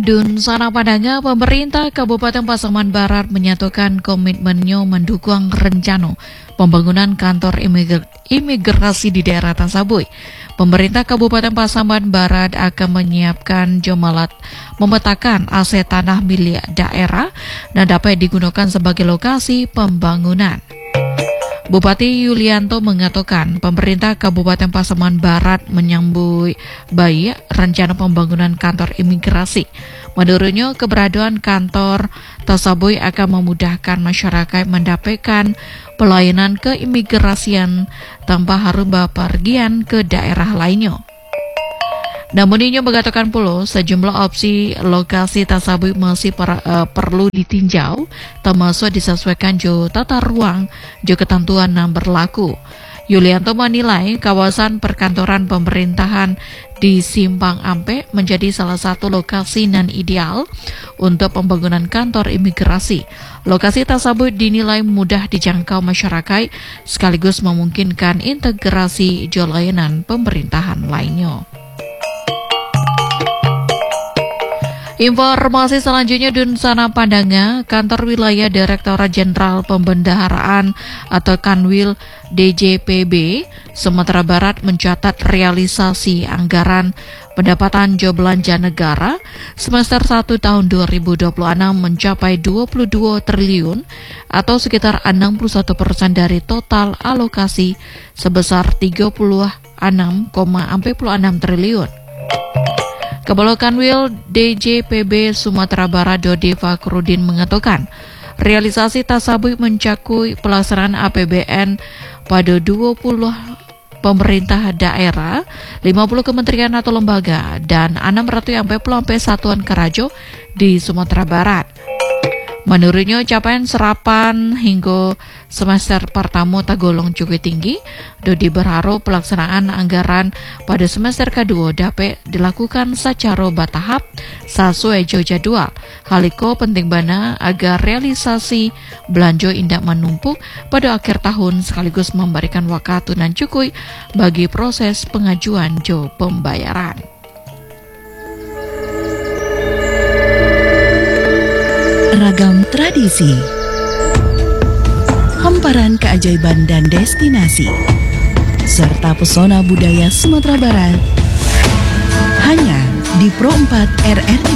Dun Sana Padanga, pemerintah Kabupaten Pasaman Barat menyatakan komitmennya mendukung rencana pembangunan kantor imigrasi di daerah Tasabuy. Pemerintah Kabupaten Pasaman Barat akan menyiapkan jemalat memetakan aset tanah milik daerah dan dapat digunakan sebagai lokasi pembangunan. Bupati Yulianto mengatakan pemerintah Kabupaten Pasaman Barat menyambut baik rencana pembangunan kantor imigrasi. Menurutnya, keberadaan kantor Tasabuy akan memudahkan masyarakat mendapatkan pelayanan keimigrasian tanpa harus bepergian ke daerah lainnya. Namun ia mengatakan pula sejumlah opsi lokasi Tasabuy masih perlu ditinjau, termasuk disesuaikan jo tata ruang jo ketentuan yang berlaku. Yulianto menilai kawasan perkantoran pemerintahan di Simpang Ampe menjadi salah satu lokasi non ideal untuk pembangunan kantor imigrasi. Lokasi Tasabuy dinilai mudah dijangkau masyarakat sekaligus memungkinkan integrasi jo layanan pemerintahan lainnya. Informasi selanjutnya, Dun Sana Padanga, kantor wilayah Direktorat Jenderal Pembendaharaan atau Kanwil DJPB Sumatera Barat mencatat realisasi anggaran pendapatan jo belanja negara semester 1 tahun 2026 mencapai 22 triliun atau sekitar 61% dari total alokasi sebesar 36,46 triliun. Kepala Kanwil DJPB Sumatera Barat Dodi Fakrudin mengatakan, realisasi Tasabuy mencakup pelaksanaan APBN pada 20 pemerintah daerah, 50 kementerian atau lembaga, dan 600 satuan kerajo di Sumatera Barat. Menurutnya, capaian serapan hingga semester pertama tergolong cukup tinggi. Dodi berharap pelaksanaan anggaran pada semester kedua dapat dilakukan secara bertahap sesuai jadwal. Hal itu penting bana agar realisasi belanja indak menumpuk pada akhir tahun sekaligus memberikan waktu dan cukup bagi proses pengajuan jo pembayaran. Ragam tradisi, hamparan keajaiban dan destinasi, serta pesona budaya Sumatera Barat hanya di Pro 4 RRI.